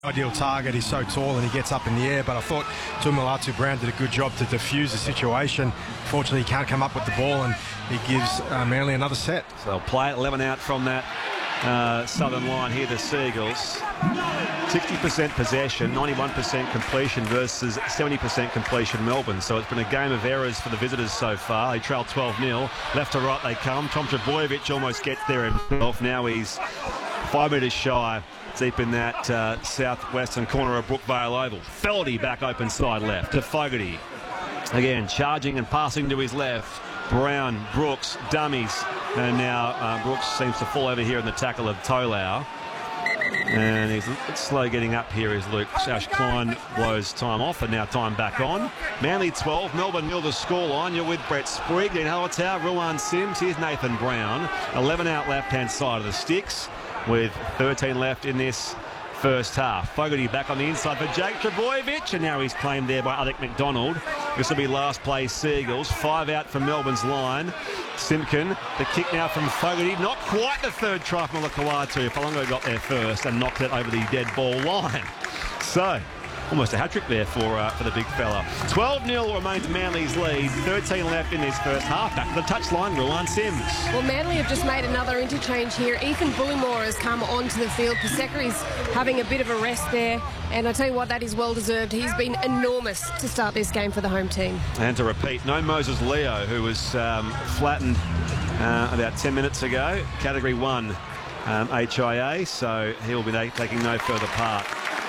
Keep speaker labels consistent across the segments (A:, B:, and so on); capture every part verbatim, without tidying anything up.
A: Ideal target. He's so tall and he gets up in the air, but I thought Tuimolatu Brown did a good job to defuse the situation. Fortunately, he can't come up with the ball, and he gives uh, Manly another set.
B: So they'll play it eleven out from that uh, southern line here, the Seagulls. sixty percent possession, ninety-one percent completion versus seventy percent completion Melbourne. So it's been a game of errors for the visitors so far. They trail twelve nil. Left to right they come. Tom Trbojevic almost gets there himself. Now he's five metres shy, deep in that uh, southwestern corner of Brookvale Oval. Feldy back open side left to Fogarty. Again, charging and passing to his left. Brown, Brooks, dummies. And now uh, Brooks seems to fall over here in the tackle of Tolau. And he's a bit slow getting up here as Luke Ash Klein blows time off, and now time back on. Manly twelve, Melbourne nil the scoreline. You're with Brett Sprigg, Dean Hallertau, Ruan Sims. Here's Nathan Brown. eleven out left-hand side of the sticks with thirteen left in this first half. Fogarty back on the inside for Jake Trbojevic, and now he's claimed there by Alec McDonald. This will be last play Seagulls. Five out from Melbourne's line. Simpkin, the kick now from Fogarty. Not quite the third try from Olakau'atu. Palongo got there first and knocked it over the dead ball line. So, almost a hat-trick there for uh, for the big fella. twelve nil remains Manly's lead. thirteen left in this first half. Back to the touchline, Ruan Sims.
C: Well, Manly have just made another interchange here. Ethan Bullimore has come onto the field. Pasecari's having a bit of a rest there. And I tell you what, that is well-deserved. He's been enormous to start this game for the home team.
B: And to repeat, no Moses Leo, who was um, flattened uh, about ten minutes ago. Category one um, H I A, so he will be taking no further part.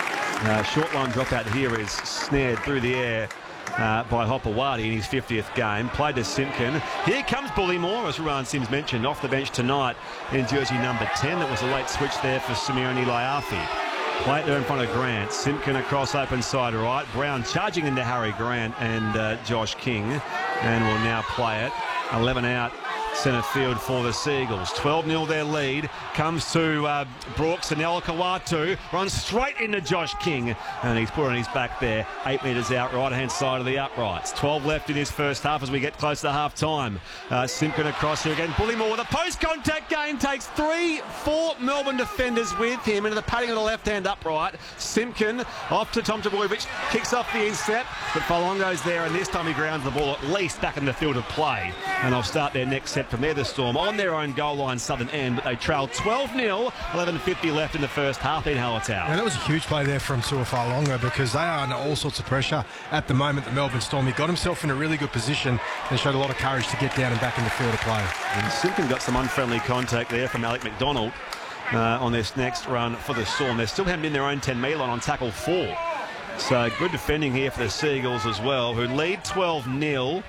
B: Uh, short line dropout here is snared through the air uh, by Hopewadi in his fiftieth game. Played to Simpkin. Here comes Bullimore, as Ruan Sims mentioned, off the bench tonight in jersey number ten. That was a late switch there for Simeone Laiafi. Play it there in front of Grant. Simpkin across open side right. Brown charging into Harry Grant and uh, Josh King, and will now play it. eleven out centre field for the Seagulls. twelve nil their lead. Comes to uh, Brooks, and Olakau'atu runs straight into Josh King, and he's put on his back there. Eight metres out, right-hand side of the uprights. twelve left in his first half as we get close to half-time. Uh, Simpkin across here again. Bullimore with a post-contact gain. Takes three, four Melbourne defenders with him into the padding of the left-hand upright. Simpkin off to Tom Trbojevic. Kicks off the instep, but Falongo's there, and this time he grounds the ball at least back in the field of play. And they'll start their next set from there, the Storm, on their own goal line southern end, but they trail twelve nil, eleven fifty left in the first half in Hallertau.
A: Yeah, that was a huge play there from Tuifalongo, because they are under all sorts of pressure at the moment, the Melbourne Storm. He got himself in a really good position and showed a lot of courage to get down and back in the field of play.
B: And Simpkin got some unfriendly contact there from Alec McDonald uh, on this next run for the Storm. They still haven't been their own ten metre line on tackle four. So good defending here for the Seagulls as well, who lead twelve nil.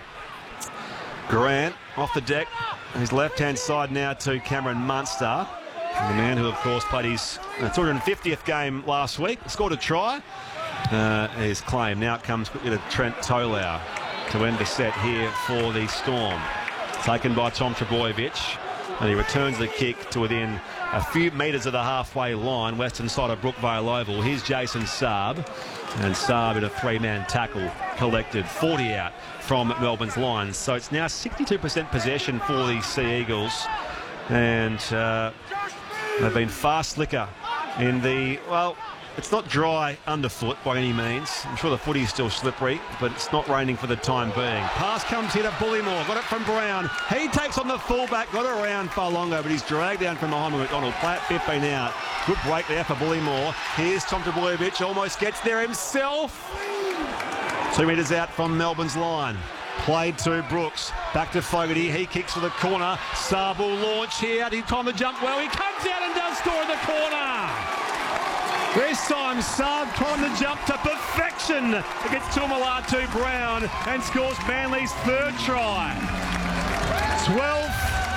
B: Grant off the deck, his left-hand side now to Cameron Munster, the man who, of course, played his two hundred fiftieth game last week, scored a try. Uh, his claim now comes quickly to Trent Tolau to end the set here for the Storm. Taken by Tom Trbojevic, and he returns the kick to within a few metres of the halfway line, western side of Brookvale Oval. Here's Jason Saab, and Saab in a three-man tackle collected. forty out from Melbourne's lines. So it's now sixty-two percent possession for the Sea Eagles, and uh, they've been far slicker in the, well, it's not dry underfoot by any means. I'm sure the footy's still slippery, but it's not raining for the time being. Pass comes here to Bullimore. Got it from Brown. He takes on the fullback. Got it around Falongo, but he's dragged down from behind McDonald. Play at fifteen out. Good break there for Bullimore. Here's Tom Trbojevic. Almost gets there himself. Two metres out from Melbourne's line. Played to Brooks. Back to Fogarty. He kicks for the corner. Saab will launch here. He timed the jump well. He comes out and does score in the corner. This time, Saab timed the jump to perfection against Tuimolatu Brown and scores Manly's third try. twelve.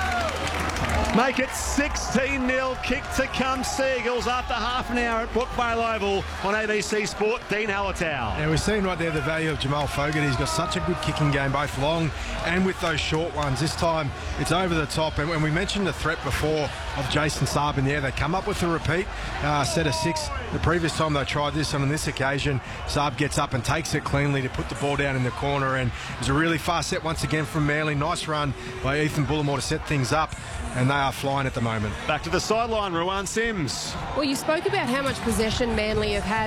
B: Make it sixteen nil. Kick to come Seagulls after half an hour at Brookvale Oval on A B C Sport. Dean Hallertau.
A: Yeah, we've seen right there the value of Jamal Fogarty. He's got such a good kicking game, both long and with those short ones. This time it's over the top, and when we mentioned the threat before of Jason Saab in there, they come up with a repeat uh, set of six. The previous time they tried this, and on this occasion Saab gets up and takes it cleanly to put the ball down in the corner, and it was a really fast set once again from Manly. Nice run by Ethan Bullimore to set things up. and they are flying at the moment.
B: Back to the sideline, Ruan Sims.
C: Well, you spoke about how much possession Manly have had